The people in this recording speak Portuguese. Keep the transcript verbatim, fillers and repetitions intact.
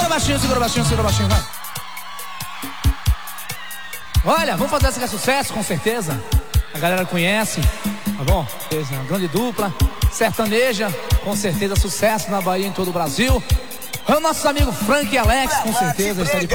Segura baixinho, segura baixinho, segura baixinho, vai. Olha, vamos fazer essa que é sucesso, com certeza. A galera conhece, tá bom? Uma grande dupla, sertaneja, com certeza sucesso na Bahia, em todo o Brasil. É o nosso amigo Frank e Alex, com certeza está de